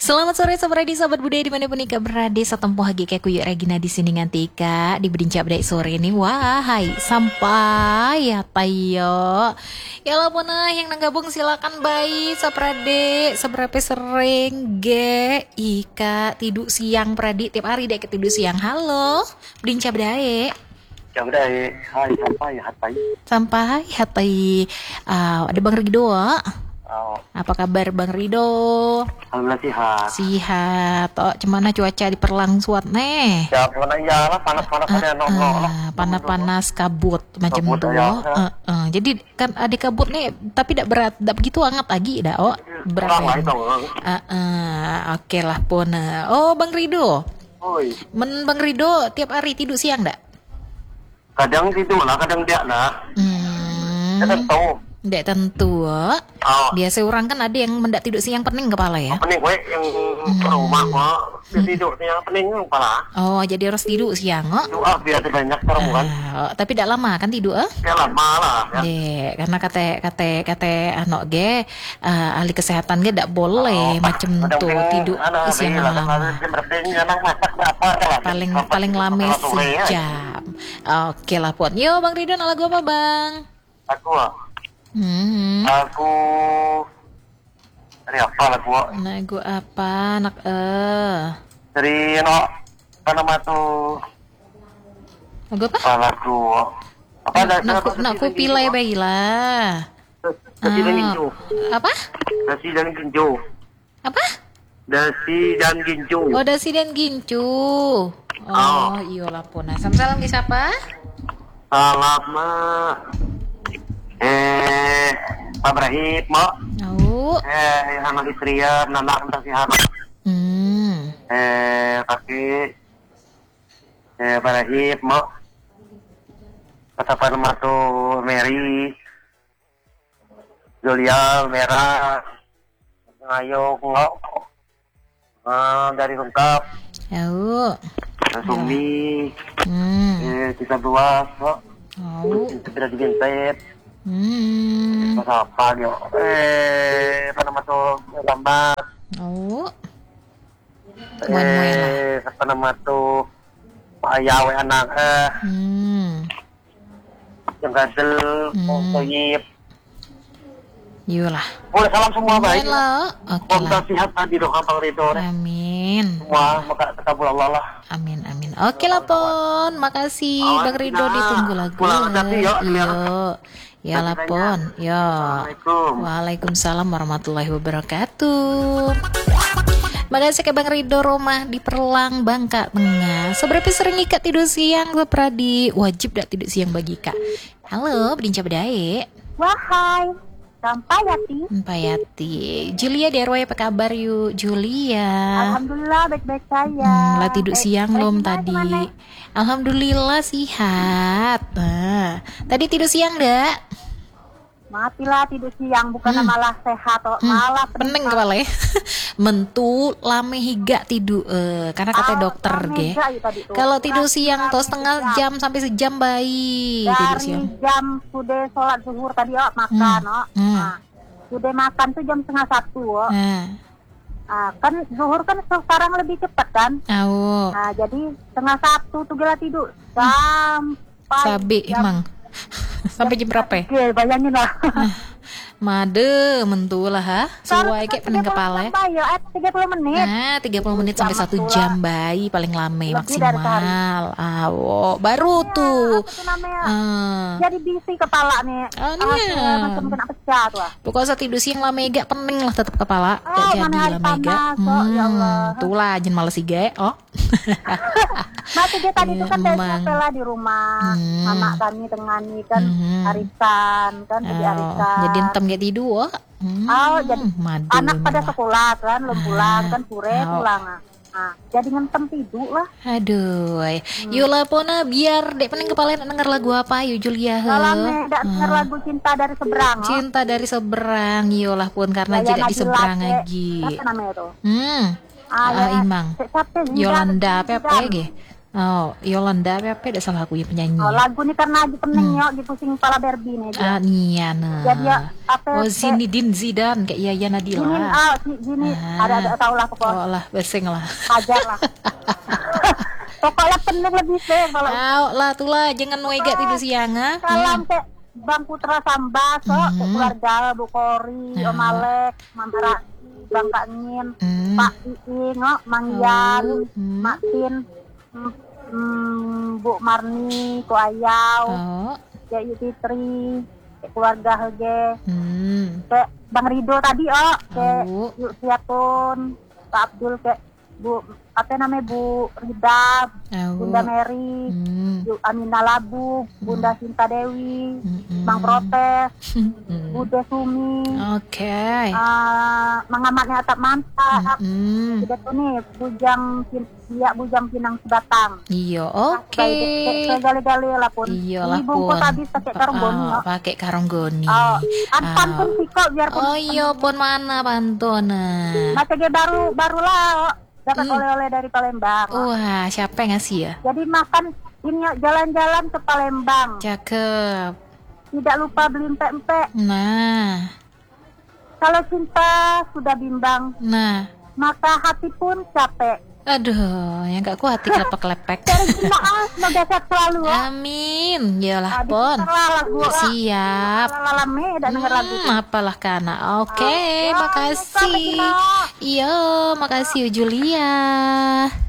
Selamat sore sahabat Radio Sahabat Budaya dimanapun Ika berada. Satempo hagi kayak kuyuk Regina di sini nganti Ika di berincap badai sore ini. Wahai sampai ya tayo. Ya lah puna yang nanggabung silakan bayi saprade seberapa sering ge Ika tidur siang pradi tiap hari dek tidur siang. Halo berincap badai. Ya udah, hai sampai. Sampai hati. Ada Bang Rido. Oh, Apa kabar Bang Rido? alhamdulillah sehat. Sihat. Oh, cemana cuaca di Perlang suat nih? Ya, pokoknya iyalah panas-panas aja Panas-panas kabut macam Kabut, itu. ya. Jadi kan ada kabut nih, tapi tidak berat, tidak begitu hangat lagi dah. Oh, berat. Kurang lah itu. Oke lah pun. Oh, Bang Rido. Oi, Bang Rido tiap hari tidur siang dak? kadang gitu lah, kadang dia lah. Kadang tahu. Tidak tentu. Oh, Biasa orang kan ada yang mendak tidur siang pening kepala ya. pening gue yang ke rumah gua tidur yang pening kepala. Oh, jadi harus tidur siang. Oh. Doa biar banyak sekarang kan. Tapi tidak lama kan tidur Ya lama lah ya. Karena kate anak ge ahli kesehatan ge tidak boleh macam tu tidur siang lama. Paling lama sejam. Oke lah pun. Yo Bang Ridwan lagu apa Bang? Aku dari apa lagu? Lagu apa anak Dari apa nama tuh? Lagu apa? Lagu apa? Nak ku pilih bagilah. Dasi dan ginjo. Apa? Dasi dan ginjo. Apa? Dasi dan ginjo. Oh, Dasi dan Gincu. Oh, iya lah pun. Salam di siapa? Salam Pak Brahim, Mak. Oh. Anak istri ya, anak entah si anak. Kaki. Pak Brahim, Mak. Kata nama tuh Mary. Julia, Merah. Ayo, nggak. Dari lengkap. Oh. Sumi. Kita buat, Mak. Oh. Sudah dibentet. Pas apa dia? Apa nama tuh? Lambat. Oh. Apa nama tuh? Ayawe anak yang gadel, toyib. Yulah. Boleh salam semua baik. Oke Semoga lah. sehat tadi dong Bang Ridho. Amin. Semua maka terkabul Allah lah. Amin. Oke lah pon. Makasih Bang Rido ditunggu lagu. Pulang hati yuk. Ya lah pon. Yo. Assalamualaikum. Waalaikumsalam warahmatullahi wabarakatuh. Makasih ke Bang Rido rumah di Perlang Bangka Tengah. Seberapa sering ikat tidur siang Pradi? Wajib dak tidur siang bagi Kak. Halo, berinca bedae. Wahai, sampai Yati. Pak Yati. Julia Derway apa kabar yuk Julia? Alhamdulillah baik-baik saya. Lah tidur siang belum tadi? Alhamdulillah sehat. Tadi tidur siang dak? Matilah tidur siang, bukan malah sehat, malah Pening kepala ya. Mentu lame higa tidur karena kata dokter ge. Kalau tidur siang tuh setengah jam sampai sejam bayi tidur siang. Dari jam sudah sholat zuhur tadi makan, sudah makan tuh jam 12:30. Kan zuhur kan sekarang lebih cepat kan. Nah, jadi 12:30 tuh gila tidur sampai Sabi emang. Sampai jam berapa? Oke, bayangin lah. Made mentu lah ha. Suai kayak pening kepala ya. 30 menit. 30 menit sampai 1 jam bayi paling lama maksimal. Baru tuh. Jadi bisi kepala nih. Macam kena pecah tuh. Pokoknya tidur siang lama mega pening lah tetap kepala. Mana Jadi hari lama mega. Ya Allah. Tuh lah jangan males iga. Masih dia tadi itu kan saya di rumah. Mama kami tengani kan arisan kan jadi arisan. Jadi entem gak tidur. Jadi anak pada sekolah kan, belum pulang kan sore pulang. Jadi ngentem tidur lah. Aduh, Yula pona biar dek pening kepala denger lagu apa yuk Julia. Kalau denger lagu Cinta dari Seberang. Cinta dari Seberang, Yolah pun karena jika di seberang lagi. Apa namanya itu? Imang. Yolanda apa ya ge? Oh, Yolanda apa dah salah aku ya penyanyi. Oh, lagu ini karena lagi pening yo, di pusing kepala Barbie nih. Iya nah. Jadi ya, apa? Oh, Zinedine Zidane kayak Yaya Nadila. Gini, ada tahu lah pokoknya. Oh lah, beseng lah. Ajar lah. Pokoknya pening lebih sih kalau. Tahu lah tuh lah, jangan nuegat tidur siang ah. Salam ke Bang Putra Samba, ke keluarga Bu Kori, Om Alek, Mama Bang Kak Ngin, Pak Iing, Mang Yan, Mak Tin, Bu Marni, Ko Ayau, Cek Yu Fitri, keluarga Hege, ke Bang Rido tadi, ke Yuk Siatun, Pak Abdul, ke Bu apa namanya Bu Rida, Bunda Mary, Amina Labu, Bunda Sinta Dewi, Bang Protes, Bude Sumi, Mangamatnya Atap Mantap, udah tuh nih Bujang Pinang Sebatang. Iya, oke. Gali-gali lah pun. Iya lah pun. Bungkus habis pakai karung goni. Pakai karung goni. Pantun sih kok biarpun. Oh iya pun mana pantun. Macam baru lah. Dapat oleh-oleh dari Palembang. Wah, siapa yang ngasih ya? Jadi makan ini jalan-jalan ke Palembang. Cakep. Tidak lupa beli empek-empek. Nah. Kalau cinta sudah bimbang. Nah. Maka hati pun capek. Aduh, yang gak kuat hati kelepek-kelepek. Semoga sehat selalu. Amin. Yalah pon. Siap. Apalah kana. Oke, makasih. Iya, makasih Julia.